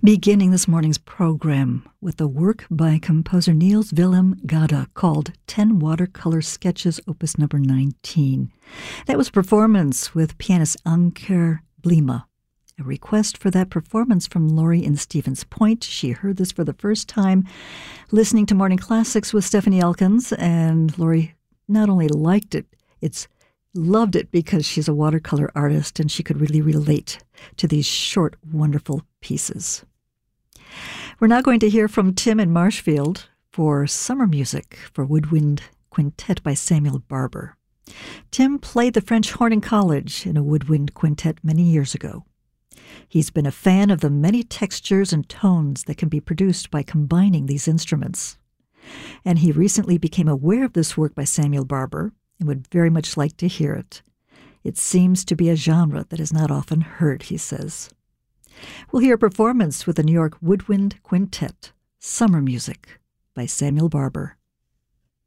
Beginning this morning's program with a work by composer Niels Willem Gade called 10 Watercolor Sketches, Opus number 19. That was a performance with pianist Anker Blima. A request for that performance from Lori in Stevens Point. She heard this for the first time listening to Morning Classics with Stephanie Elkins, and Lori not only liked it, loved it because she's a watercolor artist and she could really relate to these short, wonderful pieces. We're now going to hear from Tim in Marshfield for Summer Music for Woodwind Quintet by Samuel Barber. Tim played the French horn in college in a woodwind quintet many years ago. He's been a fan of the many textures and tones that can be produced by combining these instruments. And he recently became aware of this work by Samuel Barber and would very much like to hear it. It seems to be a genre that is not often heard, he says. We'll hear a performance with the New York Woodwind Quintet, Summer Music by Samuel Barber.